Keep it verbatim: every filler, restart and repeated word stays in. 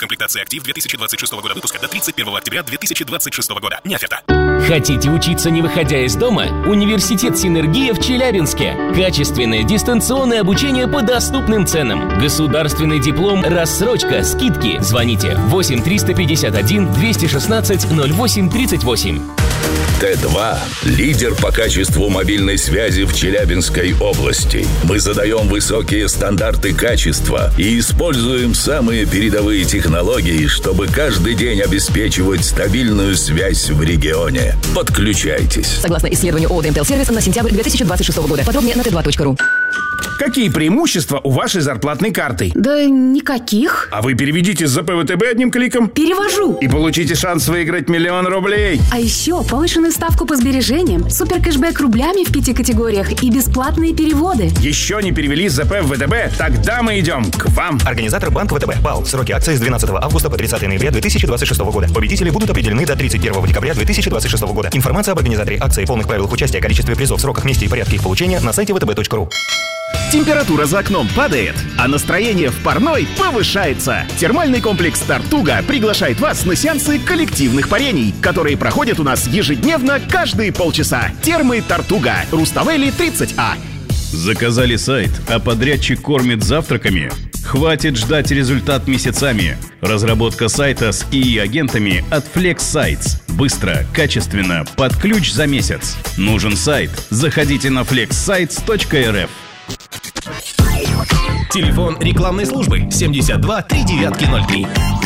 комплектации «Актив» две тысячи двадцать шестого года выпуска до тридцать первого октября две тысячи двадцать шестого года. Не оферта. Хотите учиться, не выходя из дома? Университет «Синергия» в Челябинске. Качественное дистанционное обучение по доступным ценам. Государственный диплом, рассрочка, скидки. Звоните восемь триста пятьдесят один двести шестнадцать ноль восемь тридцать восемь. Т два – лидер по качеству мобильной связи в Челябинской области. Мы задаем высокие стандарты качества и используем самые передовые технологии, чтобы каждый день обеспечивать стабильную связь в регионе. Подключайтесь. Согласно исследованию ООО «ДМТЛ Сервис» на сентябрь две тысячи двадцать шестого года. Подробнее на тэ два точка ру. Какие преимущества у вашей зарплатной карты? Да никаких. А вы переведите с зэ пэ вэ тэ бэ одним кликом. Перевожу. И получите шанс выиграть миллион рублей. А еще повышенную ставку по сбережениям, супер кэшбэк рублями в пяти категориях и бесплатные переводы. Еще не перевели с зэ пэ в вэ тэ бэ? Тогда мы идем к вам. Организатор банк вэ тэ бэ. БАЛ. Сроки акции с двенадцатого августа по тридцатое ноября две тысячи двадцать шестого года. Победители будут определены до тридцать первого декабря две тысячи двадцать шестого года. Информация об организаторе акции, полных правилах участия, количестве призов, сроках, месте и порядке их получения на сайте вэ тэ бэ точка ру. Температура за окном падает, а настроение в парной повышается. Термальный комплекс «Тартуга» приглашает вас на сеансы коллективных парений, которые проходят у нас ежедневно каждые полчаса. Термы «Тартуга», Руставели тридцать А. Заказали сайт, а подрядчик кормит завтраками? Хватит ждать результат месяцами. Разработка сайта с и и-агентами от Flex Sites. Быстро, качественно, под ключ за месяц. Нужен сайт? Заходите на флекс сайтс точка эр эф. Телефон рекламной службы семьдесят два три девятки ноль три.